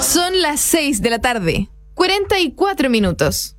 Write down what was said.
Son las 6 de la tarde, 44 minutos.